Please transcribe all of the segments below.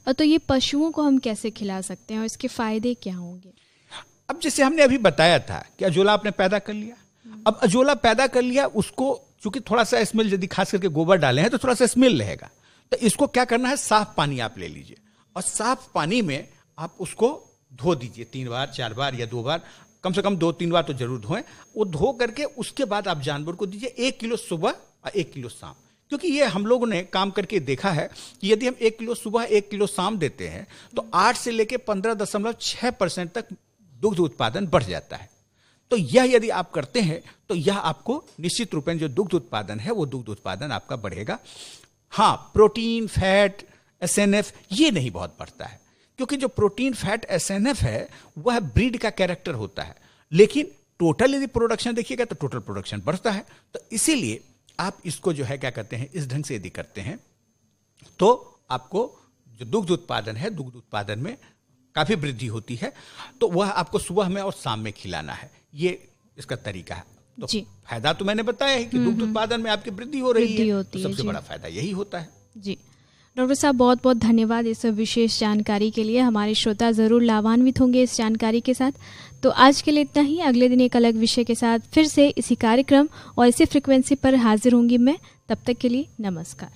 और तो ये पशुओं को हम कैसे खिला सकते हैं और इसके फायदे क्या होंगे? अब जैसे हमने अभी बताया था कि अजोला आपने पैदा कर लिया, अब अजोला पैदा कर लिया, उसको चूंकि थोड़ा सा स्मेल, यदि खास करके गोबर डाले हैं तो थोड़ा सा स्मेल रहेगा, तो इसको क्या करना है, साफ पानी आप ले लीजिए और साफ पानी में आप उसको धो दीजिए 3 बार 4 बार या 2 बार, कम से कम 2-3 बार तो जरूर धोएं। वो धो करके उसके बाद आप जानवर को दीजिए 1 किलो सुबह और 1 किलो शाम, क्योंकि ये हम लोगों ने काम करके देखा है कि यदि हम 1 किलो सुबह 1 किलो शाम देते हैं तो 8 से लेके 15.6% तक दुग्ध उत्पादन बढ़ जाता है। तो यह यदि आप करते हैं तो यह आपको निश्चित रूप में जो दुग्ध उत्पादन है वो दुग्ध उत्पादन आपका बढ़ेगा। हाँ, प्रोटीन, फैट, एसएनएफ ये नहीं बहुत बढ़ता है, क्योंकि जो प्रोटीन, फैट, एसएनएफ है वह ब्रीड का कैरेक्टर होता है, लेकिन टोटल यदि प्रोडक्शन देखिएगा तो टोटल प्रोडक्शन बढ़ता है। तो इसीलिए आप इसको जो है क्या करते हैं, इस ढंग से यदि करते हैं तो आपको जो दुग्ध उत्पादन है, दुग्ध उत्पादन में काफी वृद्धि होती है। तो वह आपको सुबह में और शाम में खिलाना है, ये इसका तरीका है। तो फायदा तो मैंने बताया है कि दुग्ध उत्पादन में आपकी वृद्धि हो रही है, तो सबसे बड़ा फायदा यही होता है। जी डॉक्टर साहब, बहुत बहुत धन्यवाद इस विशेष जानकारी के लिए। हमारे श्रोता जरूर लाभान्वित होंगे इस जानकारी के साथ। तो आज के लिए इतना ही। अगले दिन एक अलग विषय के साथ फिर से इसी कार्यक्रम और इसी फ्रिक्वेंसी पर हाजिर होंगी मैं। तब तक के लिए नमस्कार।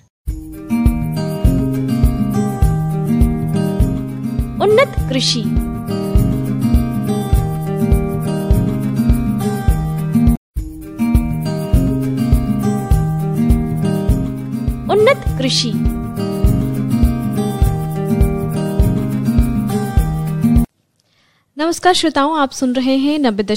उन्नत कृषि। उन्नत कृषि। नमस्कार श्रोताओं, आप सुन रहे हैं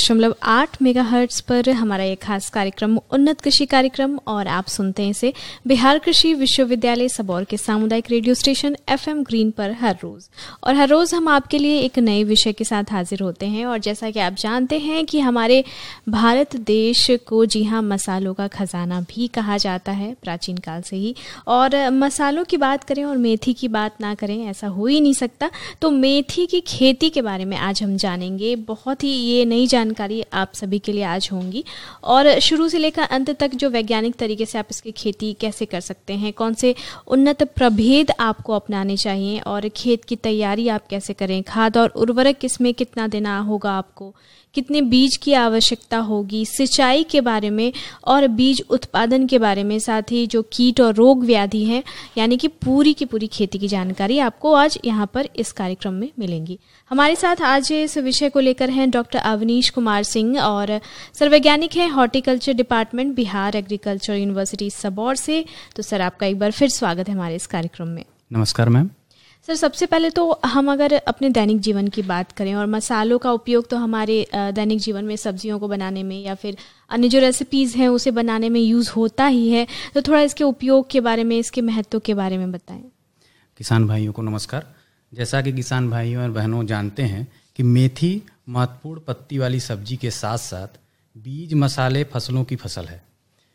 90.8 मेगाहर्ट्ज पर हमारा एक खास कार्यक्रम उन्नत कृषि कार्यक्रम, और आप सुनते हैं इसे बिहार कृषि विश्वविद्यालय सबौर के सामुदायिक रेडियो स्टेशन FM ग्रीन पर हर रोज। और हर रोज हम आपके लिए एक नए विषय के साथ हाजिर होते हैं। और जैसा कि आप जानते हैं कि हमारे भारत देश को जी हाँ मसालों का खजाना भी कहा जाता है प्राचीन काल से ही। और मसालों की बात करें और मेथी की बात ना करें ऐसा हो ही नहीं सकता। तो मेथी की खेती के बारे में आज हम जानेंगे। बहुत ही ये नई जानकारी आप सभी के लिए आज होंगी, और शुरू से लेकर अंत तक जो वैज्ञानिक तरीके से आप इसकी खेती कैसे कर सकते हैं, कौन से उन्नत प्रभेद आपको अपनाने चाहिए, और खेत की तैयारी आप कैसे करें, खाद और उर्वरक किसमें कितना देना होगा आपको, कितने बीज की आवश्यकता होगी, सिंचाई के बारे में और बीज उत्पादन के बारे में, साथ ही जो कीट और रोग व्याधि हैं, यानी कि पूरी की पूरी खेती की जानकारी आपको आज यहाँ पर इस कार्यक्रम में मिलेंगी। हमारे साथ आज इस विषय को लेकर हैं डॉक्टर अवनीश कुमार सिंह, और सर्ववैज्ञानिक हैं horticulture department Bihar agriculture university Sabour से। तो सर, आपका एक बार फिर स्वागत है हमारे इस कार्यक्रम में। नमस्कार मैम। सर, सबसे पहले तो हम अगर अपने दैनिक जीवन की बात करें, और मसालों का उपयोग तो हमारे दैनिक जीवन में सब्जियों को बनाने में या फिर अन्य जो रेसिपीज़ हैं उसे बनाने में यूज़ होता ही है, तो थोड़ा इसके उपयोग के बारे में, इसके महत्व के बारे में बताएं। किसान भाइयों को नमस्कार। जैसा कि किसान भाइयों और बहनों जानते हैं कि मेथी महत्वपूर्ण पत्ती वाली सब्जी के साथ साथ बीज मसाले फसलों की फसल है।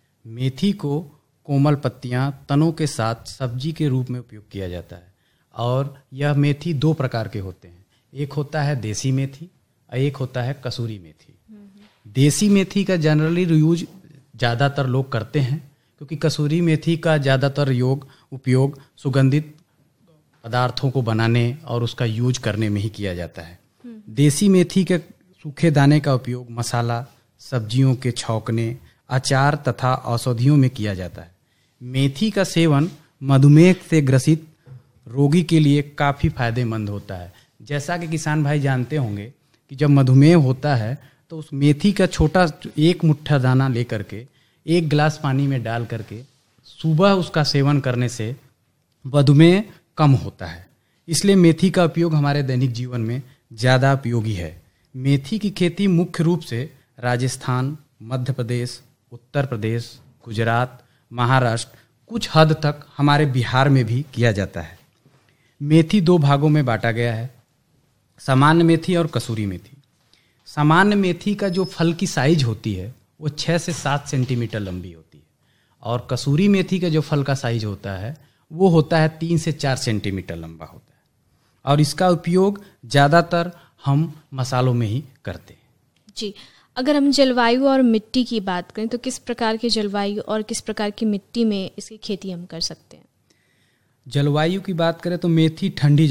मेथी को कोमल पत्तियां, तनों के साथ सब्जी के रूप में उपयोग किया जाता है, और यह मेथी 2 प्रकार के होते हैं। एक होता है देसी मेथी और एक होता है कसूरी मेथी। देसी मेथी का जनरली यूज ज़्यादातर लोग करते हैं, क्योंकि कसूरी मेथी का ज़्यादातर उपयोग सुगंधित पदार्थों को बनाने और उसका यूज करने में ही किया जाता है। देसी मेथी के सूखे दाने का उपयोग मसाला, सब्जियों के छौंकने, अचार तथा औषधियों में किया जाता है। मेथी का सेवन मधुमेह से ग्रसित रोगी के लिए काफ़ी फायदेमंद होता है। जैसा कि किसान भाई जानते होंगे कि जब मधुमेह होता है तो उस मेथी का छोटा 1 मुट्ठा दाना लेकर के 1 गिलास पानी में डाल करके सुबह उसका सेवन करने से मधुमेह कम होता है। इसलिए मेथी का उपयोग हमारे दैनिक जीवन में ज़्यादा उपयोगी है। मेथी की खेती मुख्य रूप से राजस्थान, मध्य प्रदेश, उत्तर प्रदेश, गुजरात, महाराष्ट्र, कुछ हद तक हमारे बिहार में भी किया जाता है। मेथी 2 भागों में बांटा गया है, सामान्य मेथी और कसूरी मेथी। सामान्य मेथी का जो फल की साइज होती है वो 6 से 7 सेंटीमीटर लंबी होती है, और कसूरी मेथी का जो फल का साइज होता है वो होता है 3 से 4 सेंटीमीटर लंबा होता है, और इसका उपयोग ज़्यादातर हम मसालों में ही करते हैं। जी, अगर हम जलवायु और मिट्टी की बात करें तो किस प्रकार की जलवायु और किस प्रकार की मिट्टी में इसकी खेती हम कर सकते हैं? जलवायु की बात करें तो मेथी ठंडी